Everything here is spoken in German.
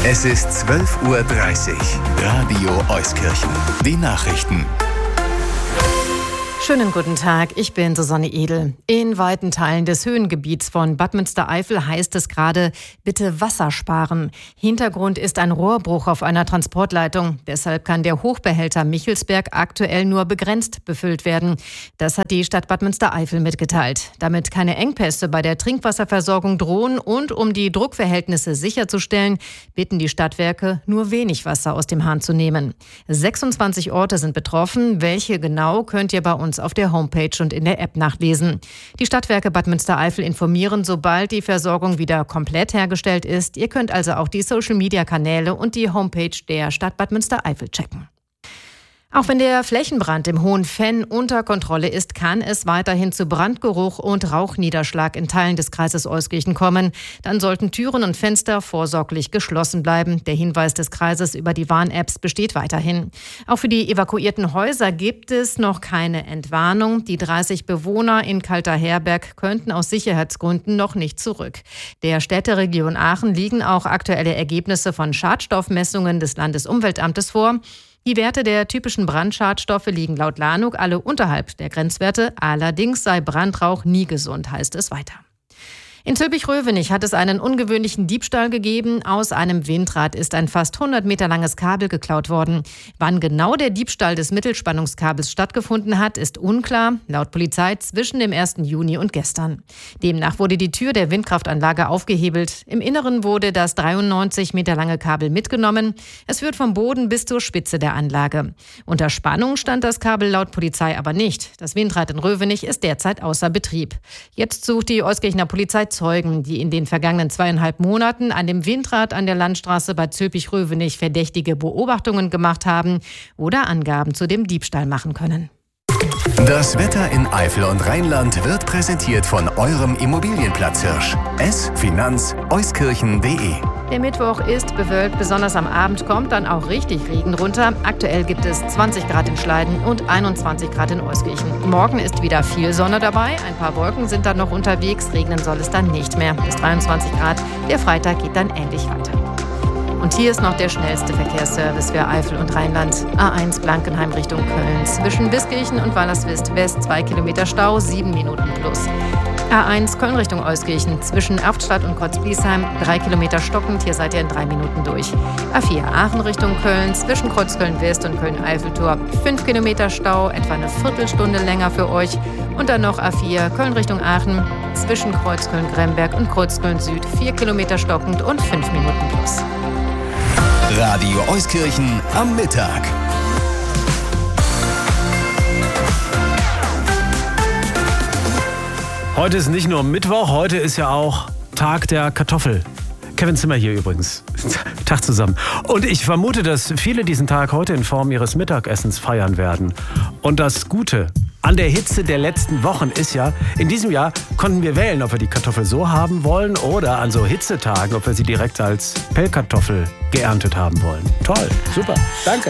Es ist 12:30 Uhr. Radio Euskirchen. Die Nachrichten. Schönen guten Tag, ich bin Susanne Edel. In weiten Teilen des Höhengebiets von Bad Münstereifel heißt es gerade, bitte Wasser sparen. Hintergrund ist ein Rohrbruch auf einer Transportleitung. Deshalb kann der Hochbehälter Michelsberg aktuell nur begrenzt befüllt werden. Das hat die Stadt Bad Münstereifel mitgeteilt. Damit keine Engpässe bei der Trinkwasserversorgung drohen und um die Druckverhältnisse sicherzustellen, bitten die Stadtwerke, nur wenig Wasser aus dem Hahn zu nehmen. 26 Orte sind betroffen. Welche genau, könnt ihr bei uns auf der Homepage und in der App nachlesen. Die Stadtwerke Bad Münstereifel informieren, sobald die Versorgung wieder komplett hergestellt ist. Ihr könnt also auch die Social-Media-Kanäle und die Homepage der Stadt Bad Münstereifel checken. Auch wenn der Flächenbrand im Hohen Venn unter Kontrolle ist, kann es weiterhin zu Brandgeruch und Rauchniederschlag in Teilen des Kreises Euskirchen kommen. Dann sollten Türen und Fenster vorsorglich geschlossen bleiben. Der Hinweis des Kreises über die Warn-Apps besteht weiterhin. Auch für die evakuierten Häuser gibt es noch keine Entwarnung. Die 30 Bewohner in Kalterherberg könnten aus Sicherheitsgründen noch nicht zurück. Der Städteregion Aachen liegen auch aktuelle Ergebnisse von Schadstoffmessungen des Landesumweltamtes vor. Die Werte der typischen Brandschadstoffe liegen laut LANUG alle unterhalb der Grenzwerte. Allerdings sei Brandrauch nie gesund, heißt es weiter. In Zülpich-Rövenich hat es einen ungewöhnlichen Diebstahl gegeben. Aus einem Windrad ist ein fast 100 Meter langes Kabel geklaut worden. Wann genau der Diebstahl des Mittelspannungskabels stattgefunden hat, ist unklar. Laut Polizei zwischen dem 1. Juni und gestern. Demnach wurde die Tür der Windkraftanlage aufgehebelt. Im Inneren wurde das 93 Meter lange Kabel mitgenommen. Es führt vom Boden bis zur Spitze der Anlage. Unter Spannung stand das Kabel laut Polizei aber nicht. Das Windrad in Rövenich ist derzeit außer Betrieb. Jetzt sucht die Euskirchener Polizei Zeugen, die in den vergangenen 2,5 Monaten an dem Windrad an der Landstraße bei Zülpich-Rövenich verdächtige Beobachtungen gemacht haben oder Angaben zu dem Diebstahl machen können. Das Wetter in Eifel und Rheinland wird präsentiert von eurem Immobilienplatzhirsch. s-finanz-euskirchen.de. Der Mittwoch ist bewölkt, besonders am Abend kommt dann auch richtig Regen runter. Aktuell gibt es 20 Grad in Schleiden und 21 Grad in Euskirchen. Morgen ist wieder viel Sonne dabei, ein paar Wolken sind dann noch unterwegs, regnen soll es dann nicht mehr. Bis 23 Grad, der Freitag geht dann ähnlich weiter. Und hier ist noch der schnellste Verkehrsservice für Eifel und Rheinland. A1 Blankenheim Richtung Köln. Zwischen Wiskirchen und Wallerswist West 2 Kilometer Stau, 7 Minuten plus. A1 Köln Richtung Euskirchen. Zwischen Erftstadt und Kreuzbliesheim 3 Kilometer stockend. Hier seid ihr in 3 Minuten durch. A4 Aachen Richtung Köln. Zwischen Kreuzköln West und Köln-Eiffeltor 5 Kilometer Stau. Etwa eine Viertelstunde länger für euch. Und dann noch A4 Köln Richtung Aachen. Zwischen Kreuzköln-Gremberg und Kreuzköln Süd 4 Kilometer stockend und 5 Minuten plus. Radio Euskirchen am Mittag. Heute ist nicht nur Mittwoch, heute ist ja auch Tag der Kartoffel. Kevin Zimmer hier übrigens. Tag zusammen. Und ich vermute, dass viele diesen Tag heute in Form ihres Mittagessens feiern werden. Und das Gute an der Hitze der letzten Wochen ist ja, in diesem Jahr konnten wir wählen, ob wir die Kartoffel so haben wollen oder an so Hitzetagen, ob wir sie direkt als Pellkartoffel geerntet haben wollen. Toll, super, danke.